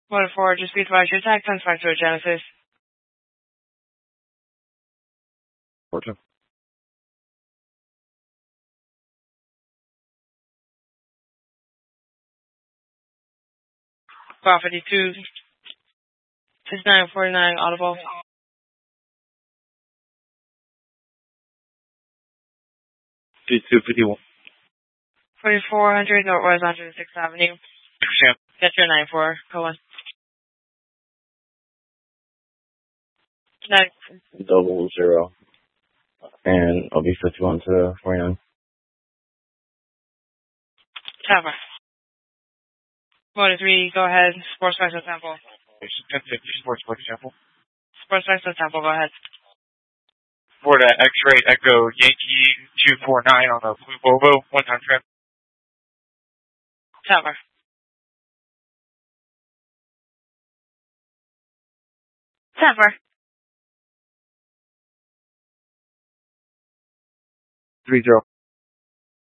Motor 4, just be advised your attack comes back to a Genesis. Fortune. Bar 52, 6949, audible. 5251. 4400 Northwest 106th Avenue. Sam. Get your 94, go on. Next. 00. And I'll be 51 to 49. Tapper. Motor 3, go ahead. Sports Special Temple. 1050 Sports Park Temple. Sports Special Temple, go ahead. For the X-ray Echo Yankee 249 on the Blue Volvo, one-time trip. Tapper. Tapper. 30.